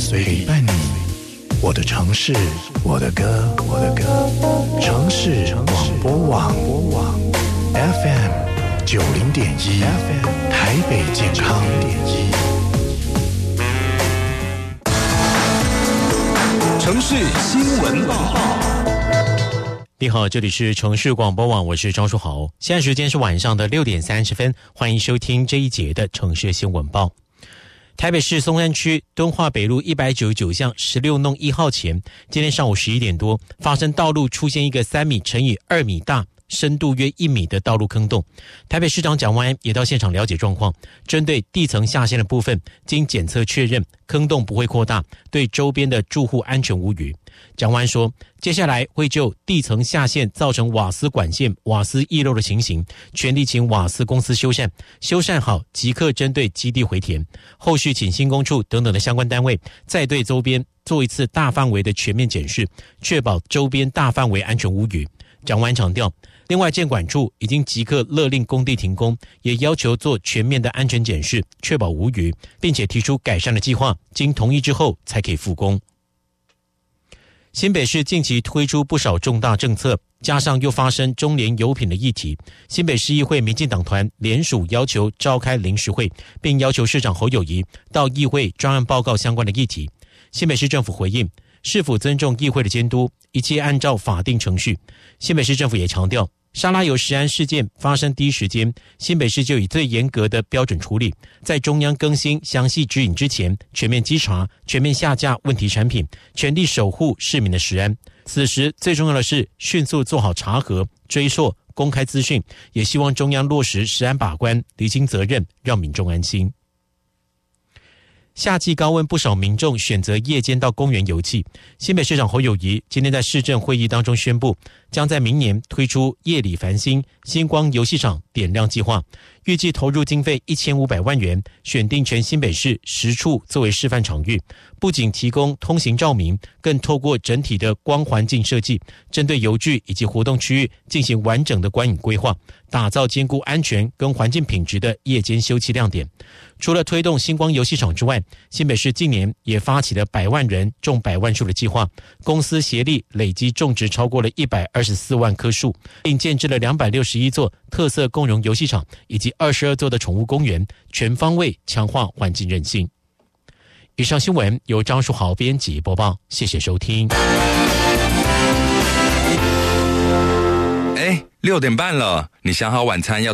陪伴你，我的城市，我的歌，我的歌，城市广播网 FM 90.1 台北健康城市新闻报。 你好，这里是城市广播网，我是张书豪。现在时间是晚上的6点30分，欢迎收听这一节的城市新闻报。台北市松山区敦化北路199巷16弄1号前，今天上午11点多，发生道路出现一个3米乘以2米大、深度约1米的道路坑洞。台北市长蒋万安也到现场了解状况，针对地层下陷的部分，经检测确认坑洞不会扩大，对周边的住户安全无虞。蒋万安说，接下来会就地层下陷造成瓦斯管线、瓦斯溢漏的情形，全力请瓦斯公司修缮，修缮好即刻针对基地回填，后续请新工处等等的相关单位再对周边做一次大范围的全面检视，确保周边大范围安全无虞。蒋万安强调，另外建管处已经即刻勒令工地停工，也要求做全面的安全检视，确保无虞，并且提出改善的计划，经同意之后才可以复工。新北市近期推出不少重大政策，加上又发生中联油品的议题，新北市议会民进党团联署要求召开临时会，并要求市长侯友宜到议会专案报告相关的议题。新北市政府回应，是否尊重议会的监督，一切按照法定程序。新北市政府也强调，沙拉油食安事件发生第一时间，新北市就以最严格的标准处理，在中央更新详细指引之前，全面稽查、全面下架问题产品，全力守护市民的食安。此时最重要的是迅速做好查核、追溯、公开资讯，也希望中央落实食安把关，厘清责任，让民众安心。夏季高温，不少民众选择夜间到公园游憩。新北市长侯友宜今天在市政会议当中宣布，将在明年推出夜里繁星星光游戏场点亮计划，预计投入经费1500万元，选定全新北市10处作为示范场域，不仅提供通行照明，更透过整体的光环境设计，针对游具以及活动区域进行完整的观影规划，打造兼顾安全跟环境品质的夜间休憩亮点。除了推动星光游戏场之外，新北市近年也发起了100万人种100万树的计划，公私协力累计种植超过了124万棵树，并建置了261座特色共融游戏场以及22座的宠物公园，全方位强化环境韧性。以上新闻由张书豪编辑播报，谢谢收听。 6点半了，你想好晚餐要